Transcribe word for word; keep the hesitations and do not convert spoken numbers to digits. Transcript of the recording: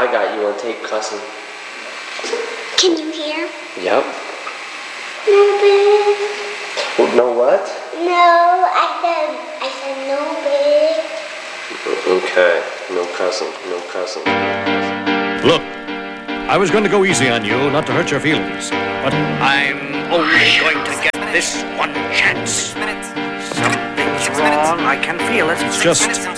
I got you on tape cussing. Can you hear? Yep. No, babe. Oh, no what? No, I said, I said no, babe. Okay, no cussing, no cussing. Look, I was going to go easy on you, not to hurt your feelings, but I'm only going to get this one chance. Something's wrong, I can feel it. It's just